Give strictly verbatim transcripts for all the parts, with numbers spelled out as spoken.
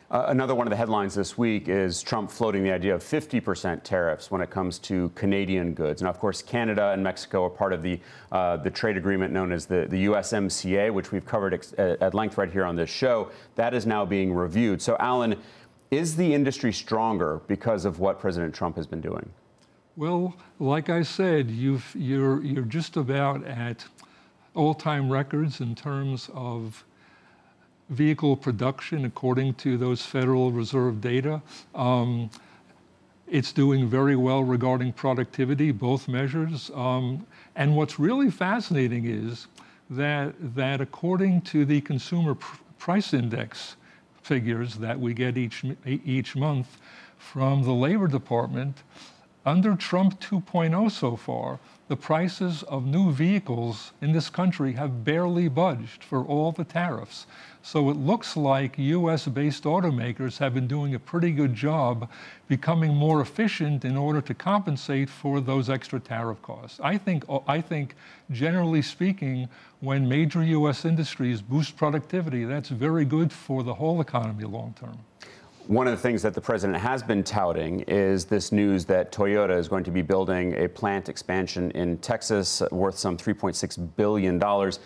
Uh, another one of the headlines this week is Trump floating the idea of fifty percent tariffs when it comes to Canadian goods. Now, of course, Canada and Mexico are part of the uh, the trade agreement known as the, the U S M C A, which we've covered ex at length right here on this show. That is now being reviewed. So, Alan, is the industry stronger because of what President Trump has been doing? Well, like I said, you've, you're, you're just about at all-time records in terms of vehicle production, according to those Federal Reserve data. Um, it's doing very well regarding productivity, both measures. Um, and what's really fascinating is that, that according to the Consumer Pr- Price Index figures that we get each, each month from the Labor Department, under Trump two point oh so far, the prices of new vehicles in this country have barely budged for all the tariffs. So it looks like U S-based automakers have been doing a pretty good job becoming more efficient in order to compensate for those extra tariff costs. I think, I think generally speaking, when major U S industries boost productivity, that's very good for the whole economy long term. One of the things that the president has been touting is this news that Toyota is going to be building a plant expansion in Texas worth some three point six billion dollars.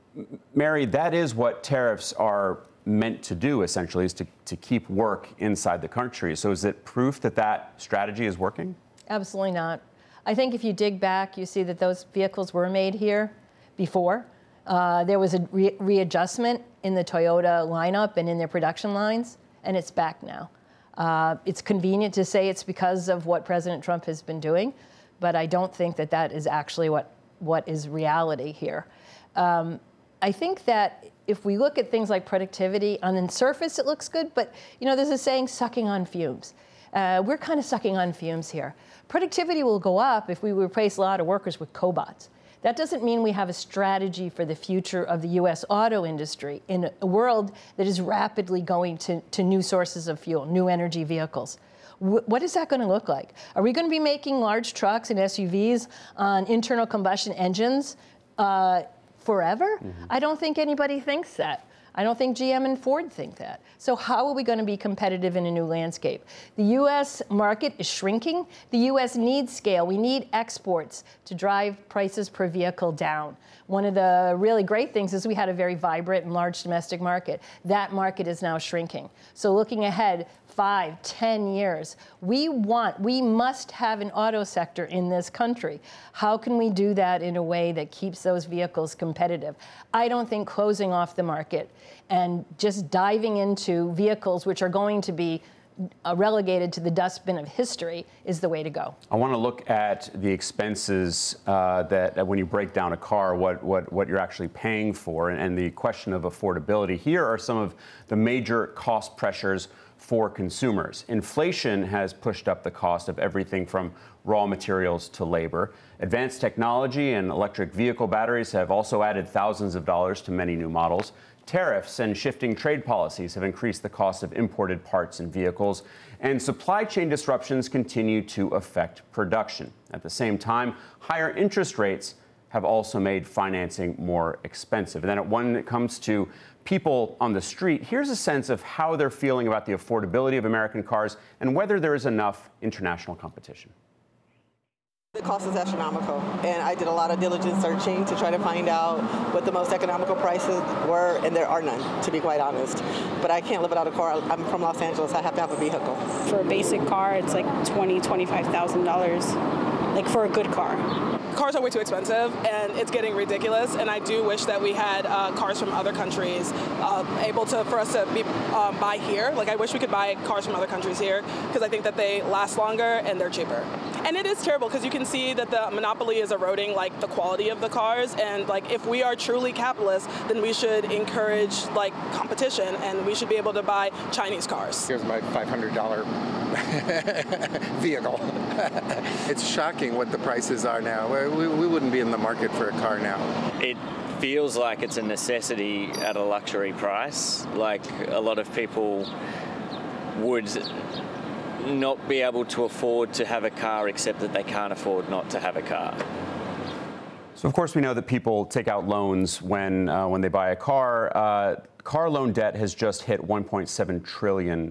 Mary, that is what tariffs are meant to do, essentially, is to, to keep work inside the country. So is it proof that that strategy is working? Absolutely not. I think if you dig back, you see that those vehicles were made here before. Uh, there was a re readjustment in the Toyota lineup and in their production lines, and it's back now. Uh, it's convenient to say it's because of what President Trump has been doing, but I don't think that that is actually what, what is reality here. Um, I think that if we look at things like productivity, on the surface it looks good, but you know, there's a saying, sucking on fumes. Uh, we're kind of sucking on fumes here. Productivity will go up if we replace a lot of workers with cobots. That doesn't mean we have a strategy for the future of the U S auto industry in a world that is rapidly going to, to new sources of fuel, new energy vehicles. W what is that going to look like? Are we going to be making large trucks and S U Vs on internal combustion engines uh, forever? Mm-hmm. I don't think anybody thinks that. I don't think G M and Ford think that. So how are we going to be competitive in a new landscape? The U S market is shrinking. The U S needs scale. We need exports to drive prices per vehicle down. One of the really great things is we had a very vibrant and large domestic market. That market is now shrinking. So looking ahead, five, ten years, we want, we must have an auto sector in this country. How can we do that in a way that keeps those vehicles competitive? I don't think closing off the market and just diving into vehicles which are going to be uh, relegated to the dustbin of history is the way to go. I want to look at the expenses uh, that, that when you break down a car, what, what, what you're actually paying for, and, and the question of affordability. Here are some of the major cost pressures for consumers. Inflation has pushed up the cost of everything from raw materials to labor. Advanced technology and electric vehicle batteries have also added thousands of dollars to many new models. Tariffs and shifting trade policies have increased the cost of imported parts and vehicles, and supply chain disruptions continue to affect production. At the same time, higher interest rates have also made financing more expensive. And then when it comes to people on the street, here's a sense of how they're feeling about the affordability of American cars and whether there is enough international competition. The cost is astronomical, and I did a lot of diligent searching to try to find out what the most economical prices were, and there are none, to be quite honest. But I can't live without a car. I'm from Los Angeles. I have to have a vehicle. For a basic car, it's like twenty thousand dollars, twenty-five thousand dollars, like for a good car. Cars are way too expensive, and it's getting ridiculous. And I do wish that we had uh, cars from other countries uh, able to for us to be, um, buy here. Like I wish we could buy cars from other countries here because I think that they last longer and they're cheaper. And it is terrible because you can see that the monopoly is eroding like the quality of the cars. And like if we are truly capitalist, then we should encourage like competition, and we should be able to buy Chinese cars. Here's my five hundred dollar vehicle. It's shocking what the prices are now. We, we wouldn't be in the market for a car now. It feels like it's a necessity at a luxury price. Like a lot of people would not be able to afford to have a car, except that they can't afford not to have a car. So, of course, we know that people take out loans when uh, when they buy a car. Uh, car loan debt has just hit one point seven trillion